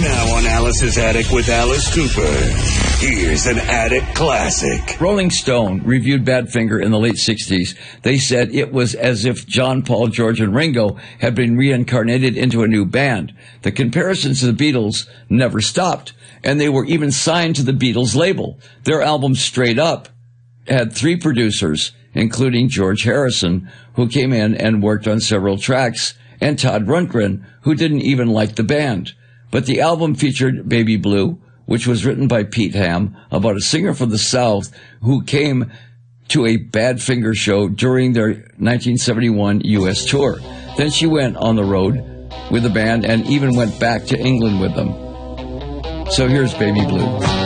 Now on Alice's Attic with Alice Cooper, here's an Attic classic. Rolling Stone reviewed Badfinger in the late 60s. They said it was as if John, Paul, George, and Ringo had been reincarnated into a new band. The comparisons to the Beatles never stopped, and they were even signed to the Beatles label. Their album Straight Up had 3 producers, including George Harrison, who came in and worked on several tracks, and Todd Rundgren, who didn't even like the band. But the album featured Baby Blue, which was written by Pete Ham about a singer from the South who came to a Badfinger show during their 1971 U.S. tour. Then she went on the road with the band and even went back to England with them. So here's Baby Blue.